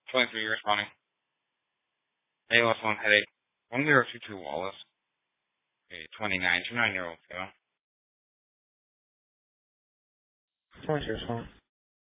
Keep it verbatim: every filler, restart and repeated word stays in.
twenty-three, you're responding. Hey, last one, headache. one zero two two Wallace. Okay, twenty-nine, two nine year old, yeah. twenty-six, phone.